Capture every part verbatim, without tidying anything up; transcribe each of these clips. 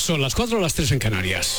Son las cuatro, las tres en Canarias.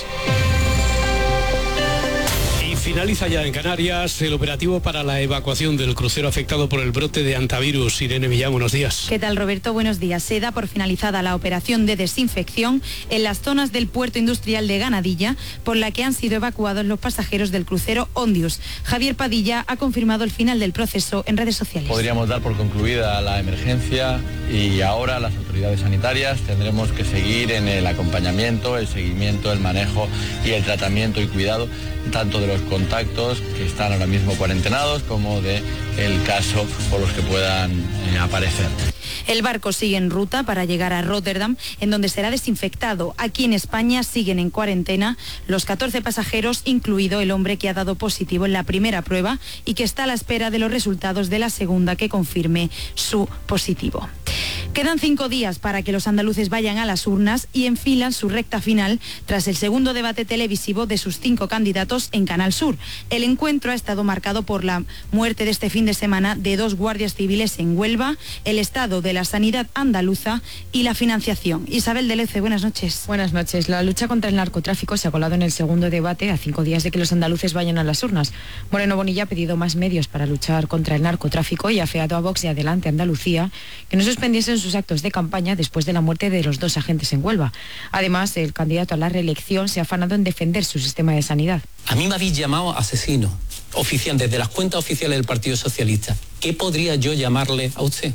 Finaliza ya en Canarias el operativo para la evacuación del crucero afectado por el brote de hantavirus. Irene Millán, buenos días. ¿Qué tal, Roberto? Buenos días. Se da por finalizada la operación de desinfección en las zonas del puerto industrial de Ganadilla, por la que han sido evacuados los pasajeros del crucero Ondius. Javier Padilla ha confirmado el final del proceso en redes sociales. Podríamos dar por concluida la emergencia y ahora las autoridades sanitarias tendremos que seguir en el acompañamiento, el seguimiento, el manejo y el tratamiento y cuidado tanto de los contactos que están ahora mismo cuarentenados como de el caso por los que puedan eh, aparecer. El barco sigue en ruta para llegar a Rotterdam, en donde será desinfectado. Aquí en España siguen en cuarentena los catorce pasajeros, incluido el hombre que ha dado positivo en la primera prueba y que está a la espera de los resultados de la segunda que confirme su positivo. Quedan cinco días para que los andaluces vayan a las urnas y enfilan su recta final tras el segundo debate televisivo de sus cinco candidatos en Canal Sur. El encuentro ha estado marcado por la muerte de este fin de semana de dos guardias civiles en Huelva, el estado de la sanidad andaluza y la financiación. Isabel de Lece, buenas noches. Buenas noches. La lucha contra el narcotráfico se ha colado en el segundo debate a cinco días de que los andaluces vayan a las urnas. Moreno Bonilla ha pedido más medios para luchar contra el narcotráfico y ha afeado a Vox y Adelante Andalucía que no suspendiesen sus actos de campaña después de la muerte de los dos agentes en Huelva. Además, el candidato a la reelección se ha afanado en defender su sistema de sanidad. A mí me habéis llamado asesino oficial desde las cuentas oficiales del Partido Socialista. ¿Qué podría yo llamarle a usted?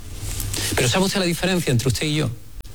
Pero ¿sabe usted la diferencia entre usted y yo?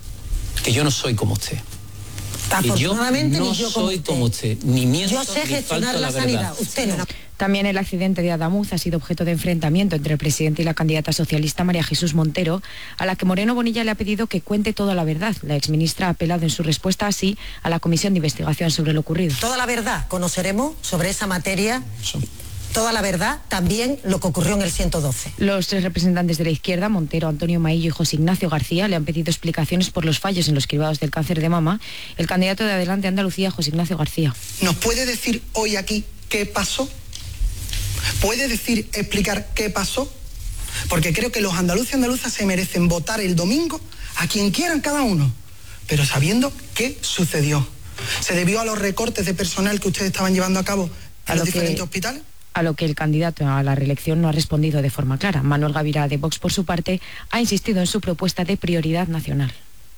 Que yo no soy como usted. Afortunadamente, yo no ni yo soy como usted, ni miento, yo sé ni gestionar falto la, la sanidad, usted no. También el accidente de Adamuz ha sido objeto de enfrentamiento entre el presidente y la candidata socialista María Jesús Montero, a la que Moreno Bonilla le ha pedido que cuente toda la verdad. La exministra ha apelado en su respuesta así a la comisión de investigación sobre lo ocurrido. Toda la verdad conoceremos sobre esa materia. Toda la verdad, también lo que ocurrió en el ciento doce. Los tres representantes de la izquierda, Montero, Antonio Maillo y José Ignacio García, le han pedido explicaciones por los fallos en los cribados del cáncer de mama. El candidato de Adelante Andalucía, José Ignacio García. ¿Nos puede decir hoy aquí qué pasó? ¿Puede decir, explicar qué pasó? Porque creo que los andaluces y andaluzas se merecen votar el domingo a quien quieran cada uno, pero sabiendo qué sucedió. ¿Se debió a los recortes de personal que ustedes estaban llevando a cabo en los diferentes que... hospitales? A lo que el candidato a la reelección no ha respondido de forma clara. Manuel Gavirá, de Vox, por su parte, ha insistido en su propuesta de prioridad nacional.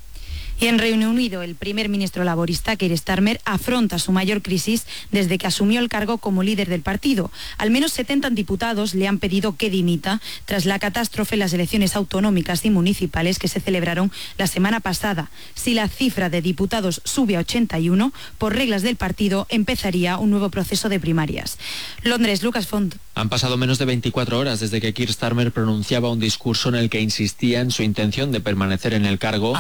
Y en Reino Unido, el primer ministro laborista, Keir Starmer, afronta su mayor crisis desde que asumió el cargo como líder del partido. Al menos setenta diputados le han pedido que dimita tras la catástrofe en las elecciones autonómicas y municipales que se celebraron la semana pasada. Si la cifra de diputados sube a ochenta y uno, por reglas del partido, empezaría un nuevo proceso de primarias. Londres, Lucas Font. Han pasado menos de veinticuatro horas desde que Keir Starmer pronunciaba un discurso en el que insistía en su intención de permanecer en el cargo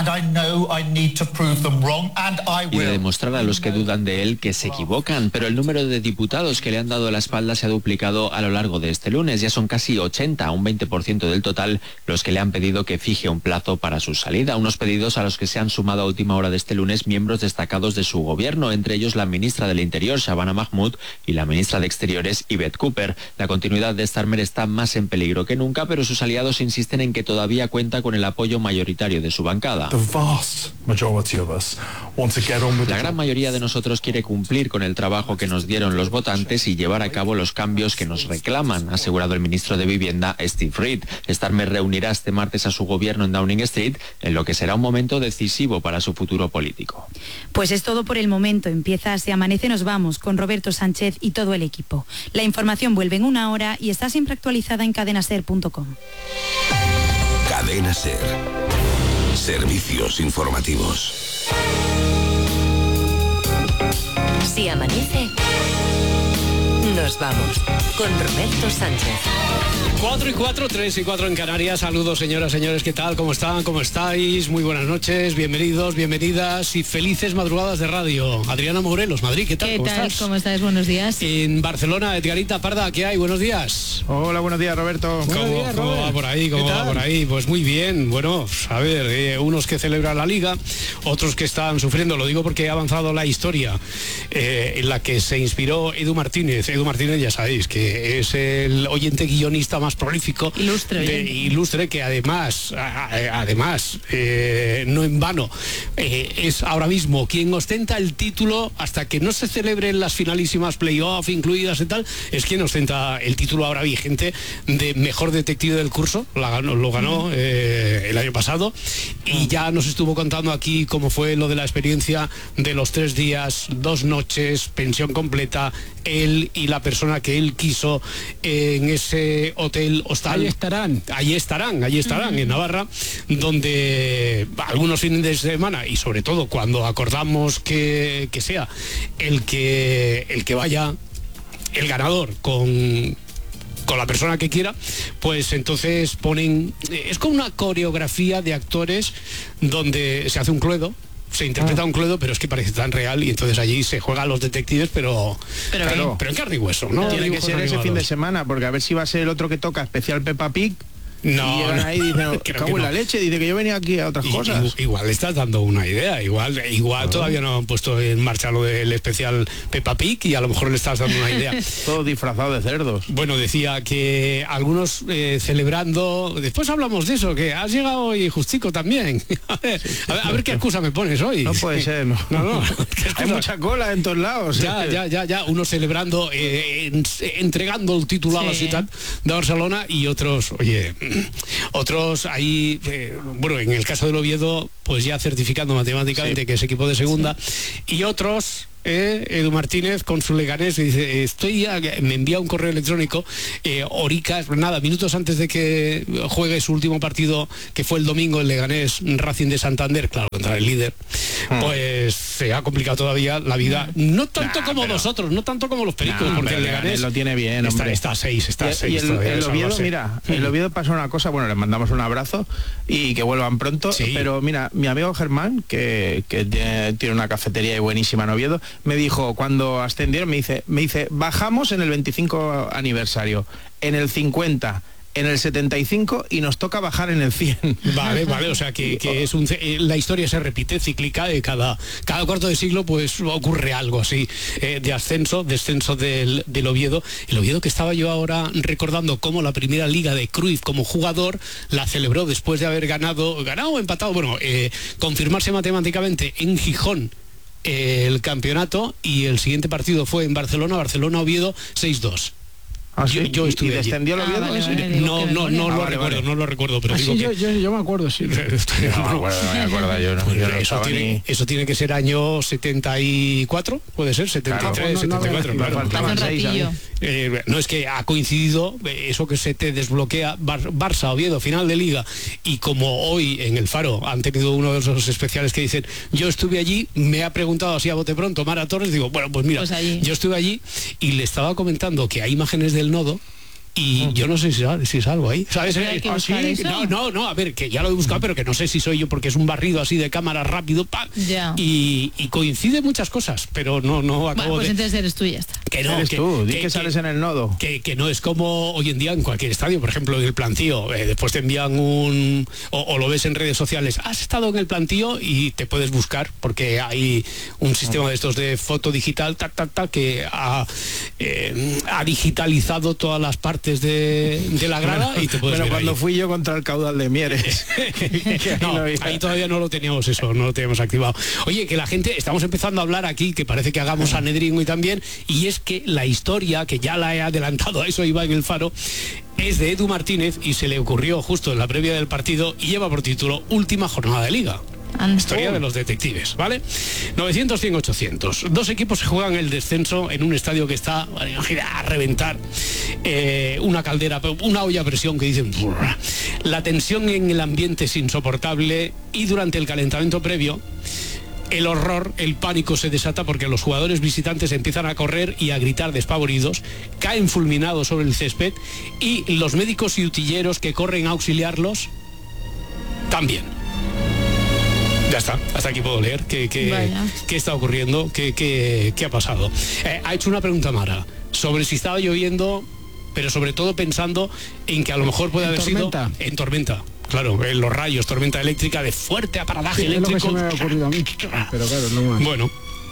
y de demostrar a los que dudan de él que se equivocan. Pero el número de diputados que le han dado la espalda se ha duplicado a lo largo de este lunes. Ya son casi ochenta, un veinte por ciento del total, los que le han pedido que fije un plazo para su salida. Unos pedidos a los que se han sumado a última hora de este lunes miembros destacados de su gobierno, entre ellos la ministra del Interior, Shabana Mahmood, y la ministra de Exteriores, Yvette Cooper. La continuidad de Starmer está más en peligro que nunca, pero sus aliados insisten en que todavía cuenta con el apoyo mayoritario de su bancada. La gran mayoría de nosotros quiere cumplir con el trabajo que nos dieron los votantes y llevar a cabo los cambios que nos reclaman, ha asegurado el ministro de Vivienda, Steve Reed. Starmer reunirá este martes a su gobierno en Downing Street, en lo que será un momento decisivo para su futuro político. Pues es todo por el momento. Empieza Se Amanece, nos vamos con Roberto Sánchez y todo el equipo. La información vuelve en una hora y está siempre actualizada en cadena ser punto com. Cadena Ser. Servicios informativos. Si amanece, nos vamos con Roberto Sánchez. cuatro y cuatro, tres y cuatro en Canarias. Saludos, señoras, señores, ¿qué tal? ¿Cómo están? ¿Cómo estáis? Muy buenas noches, bienvenidos, bienvenidas y felices madrugadas de radio. Adriana Morelos, Madrid, ¿qué tal? ¿Qué ¿Cómo tal? estás? ¿Cómo estás? Buenos días. En Barcelona, Edgarita Parda, ¿qué hay? Buenos días. Hola, buenos días, Roberto. ¿Cómo, buenos días, ¿cómo va por ahí? ¿Cómo va por ahí? Pues muy bien. Bueno, a ver, eh, unos que celebran la Liga, otros que están sufriendo. Lo digo porque ha avanzado la historia eh, en la que se inspiró Edu Martínez. Edu Edu Martínez ya sabéis que es el oyente guionista más prolífico, ilustre, de, ilustre que además, a, a, además, eh, no en vano, eh, es ahora mismo quien ostenta el título hasta que no se celebren las finalísimas playoff incluidas y tal, es quien ostenta el título ahora vigente de mejor detective del curso. La ganó, lo ganó eh, el año pasado y ya nos estuvo contando aquí cómo fue lo de la experiencia de los tres días, dos noches, pensión completa, él y la persona que él quiso en ese hotel hostal. Ahí estarán. Ahí estarán, ahí estarán, uh-huh. en Navarra, donde algunos fines de semana y sobre todo cuando acordamos que, que sea el que, el que vaya el ganador con... con la persona que quiera, pues entonces ponen, es como una coreografía de actores donde se hace un cluedo, se interpreta ah. un cluedo, pero es que parece tan real y entonces allí se juegan los detectives, pero pero, claro, pero en carne y hueso, ¿no? Tiene que ser ese fin de semana, porque a ver si va a ser el otro que toca especial Peppa Pig. No, y llegan no, ahí y dicen, cago en la leche, dice que yo venía aquí a otras y, cosas. Igual le estás dando una idea, igual igual claro. todavía no han puesto en marcha lo del especial Peppa Pig y a lo mejor le estás dando una idea. Todo disfrazado de cerdos. Bueno, decía que algunos eh, celebrando, después hablamos de eso, que has llegado hoy justico también. A ver, sí, a, ver a ver qué excusa me pones hoy. No puede ser, no. no, no. Hay mucha cola en todos lados. Ya, ya, ya, ya, unos celebrando, eh, en, entregando el titulado sí. así tal de Barcelona y otros, oye, otros ahí, eh, bueno, en el caso del Oviedo, pues ya certificando matemáticamente sí. que es equipo de segunda, sí. y otros... Eh, Edu Martínez con su Leganés dice, estoy a, me envía un correo electrónico, eh, Oricas, nada, minutos antes de que juegue su último partido, que fue el domingo, el Leganés Racing de Santander, claro, contra el líder, hmm. pues se ha complicado todavía la vida, no tanto nah, como pero... vosotros, no tanto como los pericos, nah, porque el Leganés lo tiene bien, está, hombre. está a seis, está a seis. Y el, todavía, el Oviedo, mira, hmm. el Oviedo pasa una cosa, bueno, les mandamos un abrazo y que vuelvan pronto, sí. pero mira, mi amigo Germán, que, que tiene, tiene una cafetería buenísima en Oviedo, me dijo, cuando ascendieron, me dice, me dice, bajamos en el veinticinco aniversario, en el cincuenta, en el setenta y cinco y nos toca bajar en el cien. Vale, vale, o sea que, que es un, la historia se repite cíclica, de cada, cada cuarto de siglo pues ocurre algo así, eh, de ascenso, descenso del, del Oviedo. El Oviedo que estaba yo ahora recordando cómo la primera liga de Cruyff como jugador la celebró después de haber ganado, ganado o empatado, bueno, eh, confirmarse matemáticamente en Gijón el campeonato y el siguiente partido fue en Barcelona, Barcelona-Oviedo seis dos. ¿Ah, sí? yo, yo estuve ¿Y descendió el Oviedo? Ah, vale, vale, no, no, no, ah, lo vale, recuerdo, vale. no lo recuerdo, pero ah, digo sí, que... yo, yo, yo me acuerdo, sí. No, no me acuerdo, no me acuerdo yo. No, yo no eso, tiene, ni... eso tiene que ser año setenta y cuatro, puede ser, setenta y tres, claro, no, no, setenta y cuatro, no, claro. faltaban seis, eh, no es que ha coincidido eso que se te desbloquea Bar Barça, Oviedo, final de Liga, y como hoy en el Faro han tenido uno de esos especiales que dicen, yo estuve allí, me ha preguntado así a bote pronto Mara Torres, digo, bueno, pues mira, pues yo estuve allí y le estaba comentando que hay imágenes del nodo y yo no sé si, si es algo ahí, ¿sabes? ¿Ah, sí? No, no, no, a ver, que ya lo he buscado, pero que no sé si soy yo porque es un barrido así de cámara rápido, ¡pam! Ya. Y, y coincide muchas cosas, pero no, no acabo bueno, pues de... entonces eres tú y ya está. Que no, eres que, tú, di que, que sales que, en el nodo. Que, que no es como hoy en día en cualquier estadio, por ejemplo, en el plantío, eh, después te envían un... O, o lo ves en redes sociales, has estado en el plantío y te puedes buscar, porque hay un sistema de estos de foto digital, tac, tac, tac, que ha, eh, ha digitalizado todas las partes de... de la grada bueno, y te puedes bueno, ver cuando ahí. fui yo contra el caudal de Mieres. No, ahí todavía no lo teníamos eso, no lo teníamos activado. Oye, que la gente, estamos empezando a hablar aquí, que parece que hagamos Sanedrín hoy también, y es que la historia, que ya la he adelantado, a eso iba en el Faro, es de Edu Martínez y se le ocurrió justo en la previa del partido y lleva por título Última jornada de Liga. Historia de los detectives, ¿vale? novecientos, cien, ochocientos. Dos equipos se juegan el descenso en un estadio que está a reventar. Eh, una caldera, una olla a presión que dicen... Brrr. La tensión en el ambiente es insoportable y durante el calentamiento previo el horror, el pánico se desata porque los jugadores visitantes empiezan a correr y a gritar despavoridos, caen fulminados sobre el césped y los médicos y utilleros que corren a auxiliarlos también. Ya está, hasta aquí puedo leer qué, qué, qué está ocurriendo, qué, qué, qué ha pasado. Eh, ha hecho una pregunta Mara sobre si estaba lloviendo, pero sobre todo pensando en que a lo mejor puede haber sido en tormenta. Claro, en los rayos, tormenta eléctrica de fuerte aparataje sí, eléctrico. Es lo que se me ha ocurrido a mí. Pero claro, no más. Bueno,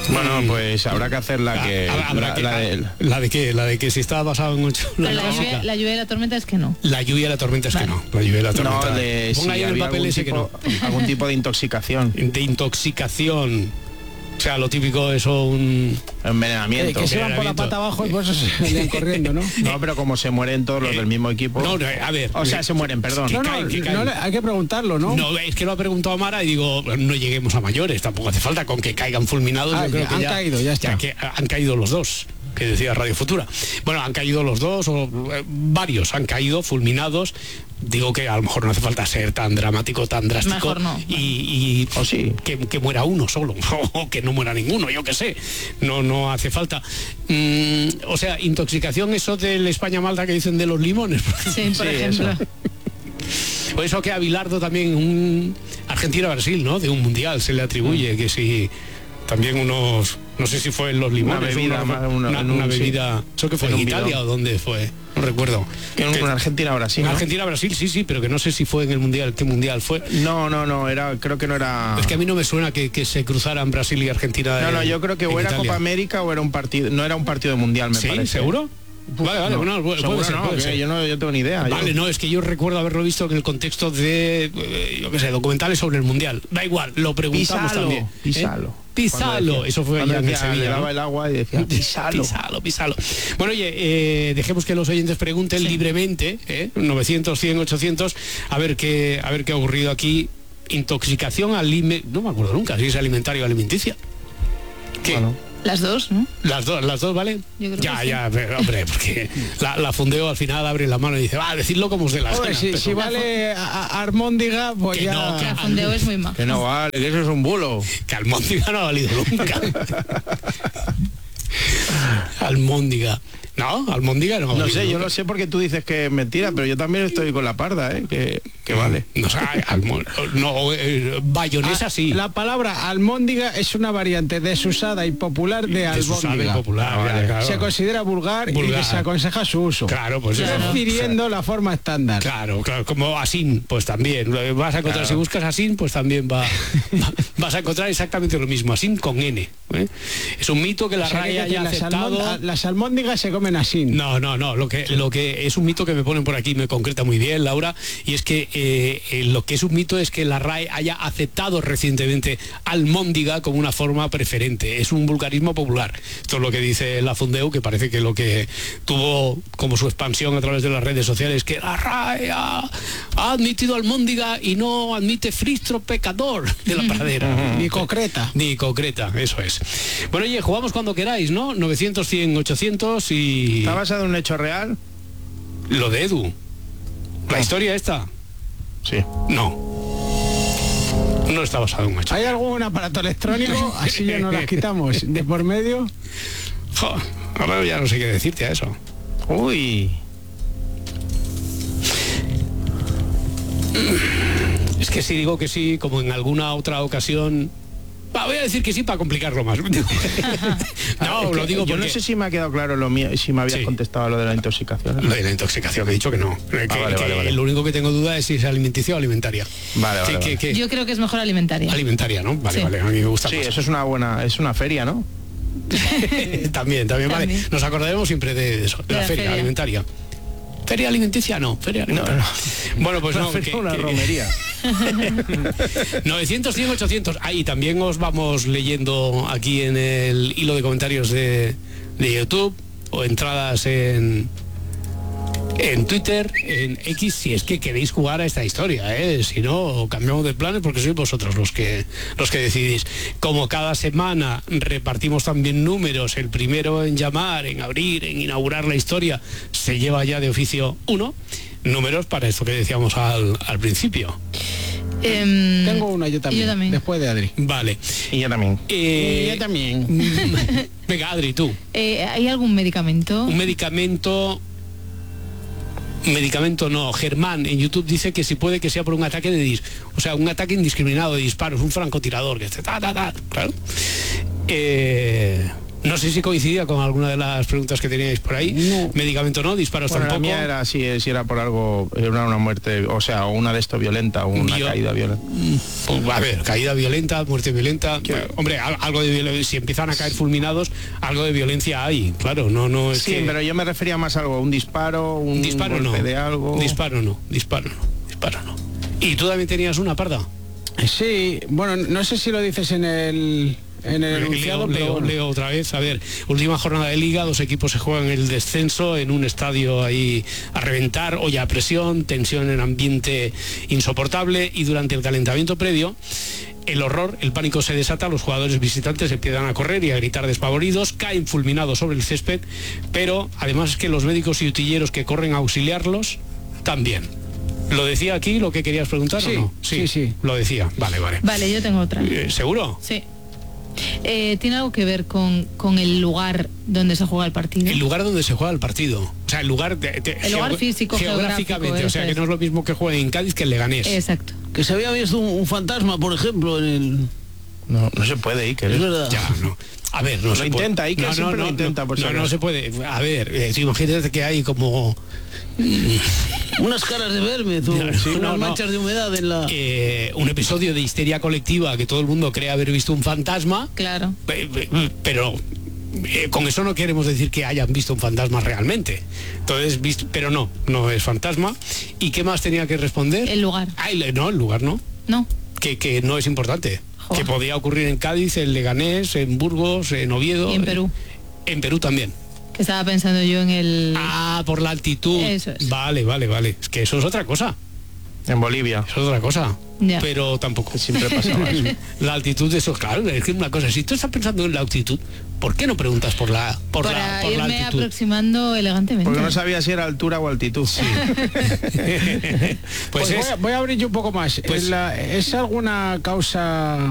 Bueno, pues habrá que hacer la que... Ah, la, que la de, ¿La de qué? La de que si estaba basado en ocho... La, la, lluvia, la lluvia y la tormenta es que no. La lluvia y la tormenta es vale. que no. La lluvia y la tormenta. No, de, Ponga sí, ahí en el papel ese tipo, que no. Algún tipo de intoxicación. De intoxicación. O sea, lo típico es un envenenamiento. Eh, que se van por la pata abajo y por eso se van corriendo, ¿no? No, pero como se mueren todos los eh, del mismo equipo. No, no, a ver. O sea, se mueren, perdón. No, no, caen, que no, hay que preguntarlo, ¿no? No, es que lo ha preguntado Mara y digo, no lleguemos a mayores, tampoco hace falta con que caigan fulminados. Ah, yo creo que han ya, caído, ya está. Ya que han caído los dos, que decía Radio Futura. Bueno, han caído los dos, o eh, varios han caído fulminados. Digo que a lo mejor no hace falta ser tan dramático, tan drástico. Mejor no. Y, y o sí. que, que muera uno solo, o que no muera ninguno, yo qué sé. No, no hace falta. Mm, o sea, intoxicación, eso del España-Malta que dicen de los limones. Sí, por sí, ejemplo. Eso. O eso que a Bilardo también, un Argentina-Brasil, ¿no? De un mundial se le atribuye, mm. que si también unos, no sé si fue en los limones, una bebida, una, una, una, una, una sí. bebida, eso que fue en, en Italia bidón. O dónde fue, no recuerdo. En que, Argentina-Brasil. En ¿no? Argentina-Brasil, sí, sí, pero que no sé si fue en el mundial, qué mundial fue. No, no, no, era, creo que no era. Es que a mí no me suena que, que se cruzaran Brasil y Argentina. No, en, no, yo creo que o era Italia. Copa América o era un partido, no era un partido de mundial, me ¿Sí? parece. ¿Seguro? Vale, vale, no, bueno, puede, puede ser, no, puede ser. Yo no yo tengo ni idea. Vale, yo. no, es que yo recuerdo haberlo visto en el contexto de, eh, yo qué sé, documentales sobre el Mundial. Da igual, lo preguntamos Písalo, también. Písalo. ¿Eh? Písalo, decía, eso fue allá en Sevilla. Le daba ¿no? el agua y decía, písalo. Písalo, písalo. Bueno, oye, eh, dejemos que los oyentes pregunten sí. libremente, ¿eh? novecientos, cien, ochocientos, a ver qué, a ver qué ha ocurrido aquí. Intoxicación alimentaria, no me acuerdo nunca si es alimentaria o alimenticia. ¿Qué? Bueno. Las dos, ¿no? Las dos, las dos, ¿vale? Yo creo ya, que sí. ya, pero, hombre, porque la, la Fundeo al final abre la mano y dice, va, decidlo como os dé la gana. Si, pero, si vale a, a Armóndiga, pues que ya... No, que la Fundeo es muy maja. Que no vale, que eso es un bulo. Que Almóndiga no ha valido nunca. Almóndiga. No, Almóndiga no. No sé, yo lo sé porque tú dices que es mentira, pero yo también estoy con la parda, ¿eh? Que, que vale. No, o sea, almón, no eh, bayonesa sí. La palabra almóndiga es una variante desusada y popular de albóndiga. Popular, ah, vale, claro. Se considera vulgar, vulgar y se aconseja su uso. Claro, pues claro. eso. Refiriendo la forma estándar. Claro, claro, como asín, pues también. Vas a encontrar, claro. Si buscas asín, pues también va, va vas a encontrar exactamente lo mismo, asín con N. ¿eh? Es un mito que la o sea, raya haya aceptado. Almond, las almóndigas se comen así. No, no, no, lo que, lo que es un mito que me ponen por aquí, me concreta muy bien, Laura, y es que eh, eh, lo que es un mito es que la R A E haya aceptado recientemente almóndiga como una forma preferente. Es un vulgarismo popular. Esto es lo que dice la Fundeu, que parece que lo que tuvo como su expansión a través de las redes sociales, que la R A E ha, ha admitido almóndiga y no admite fristro pecador de la pradera. Ni concreta. Ni concreta, eso es. Bueno, oye, jugamos cuando queráis, ¿no? novecientos, cien, ochocientos y... ¿Está basado en un hecho real? Lo de Edu. ¿La no. historia esta? Sí. No. No está basado en un hecho. ¿Hay algún aparato electrónico? Así ya no las quitamos. ¿De por medio? Jo, ahora ya no sé qué decirte a eso. Uy. Es que si digo que sí, como en alguna otra ocasión... Va, voy a decir que sí para complicarlo más. No, es lo digo porque... Yo no sé si me ha quedado claro lo mío, si me habías sí. contestado lo de la intoxicación. Lo de la intoxicación, que he dicho que no. Que, ah, vale, que vale, vale. Lo único que tengo duda es si es alimenticia o alimentaria. Vale, vale, que, vale. Que, que... Yo creo que es mejor alimentaria. Alimentaria, ¿no? Vale, sí. vale, a mí me gusta Sí, más. eso es una buena, es una feria, ¿no? también, también, también, vale. Nos acordaremos siempre de eso, de, de la, la feria, feria alimentaria. Feria alimenticia no, feria alimentaria. No, no. Bueno, pues no, feria, que, una que, romería. novecientos, cien, ochocientos. Ahí también os vamos leyendo aquí en el hilo de comentarios de, de YouTube o entradas en en Twitter, en X, si es que queréis jugar a esta historia, ¿eh? Si no, cambiamos de planes porque sois vosotros los que los que decidís. Como cada semana repartimos también números, el primero en llamar, en abrir, en inaugurar la historia, se lleva ya de oficio uno. Números para esto que decíamos al, al principio. Eh, Tengo una yo también, yo también, después de Adri. Vale. Y yo también. Eh, y yo también. Venga, Adri, tú. Eh, ¿Hay algún medicamento? Un medicamento... Medicamento no. Germán en YouTube dice que si puede que sea por un ataque de dis... O sea, un ataque indiscriminado de disparos, un francotirador, que esté ta, ta, ta. Claro. Eh... No sé si coincidía con alguna de las preguntas que teníais por ahí. No. Medicamento no, disparos Bueno, tampoco. la mía era si, si era por algo, era una muerte, o sea, una de esto violenta o una Yo- caída violenta. Pues, a ver, caída violenta, muerte violenta. Bueno, hombre, al- algo de violencia. Si empiezan a caer fulminados, algo de violencia hay. Claro, no, no es Sí, que. pero yo me refería más a algo, un disparo, un Disparo no. golpe de algo. Disparo no, disparo no, disparo no. ¿Y tú también tenías una, Parda? Sí, bueno, no sé si lo dices en el en el Leo, enunciado, leo, pero bueno. leo otra vez. A ver, última jornada de Liga, dos equipos se juegan el descenso en un estadio ahí a reventar, olla a presión, tensión en ambiente insoportable, y durante el calentamiento previo el horror, el pánico se desata, los jugadores visitantes empiezan a correr y a gritar despavoridos, caen fulminados sobre el césped, pero además es que los médicos y utilleros que corren a auxiliarlos también. ¿Lo decía aquí lo que querías preguntar Sí, o no? sí, sí. Lo decía, vale, vale. Vale, yo tengo otra. Eh, ¿Seguro? Sí. Eh, ¿Tiene algo que ver con, con el lugar donde se juega el partido? El lugar donde se juega el partido. O sea, el lugar, de- de- El lugar geo- físico, geográficamente. geográfico, O sea, eso que es. no es lo mismo que juegue en Cádiz que en Leganés. Exacto. Que se había visto un, un fantasma, por ejemplo, en el... No, no se puede, Iker. Es verdad. Ya, no. A ver, no Lo se intenta, puede. Iker no, siempre no, lo no, intenta, no, por si no, no acaso. se puede. A ver, eh, tú imagínate que hay como... Unas caras de verme, tú. Sí, unas no, no. manchas de humedad en la... eh, un episodio de histeria colectiva que todo el mundo cree haber visto un fantasma, Claro. pe- pe- pero eh, con eso no queremos decir que hayan visto un fantasma realmente. Entonces, visto, pero no, no es fantasma. ¿Y qué más tenía que responder? El lugar. Ah, el- no, el lugar no. No. Que, que no es importante. Joder. Que podía ocurrir en Cádiz, en Leganés, en Burgos, en Oviedo. Y en Perú. En Perú también. Que estaba pensando yo en el... Ah, por la altitud. Eso es. Vale, vale, vale. Es que eso es otra cosa. En Bolivia. Eso es otra cosa. Ya. Pero tampoco. Siempre pasaba eso. La altitud de eso, claro, es que es una cosa. Si tú estás pensando en la altitud, ¿por qué no preguntas por la, por Para la, por la irme altitud? aproximando elegantemente. Porque no sabía si era altura o altitud. Sí. Pues Pues es, voy, a, voy a abrir yo un poco más. Pues- ¿Es, la- ¿Es alguna causa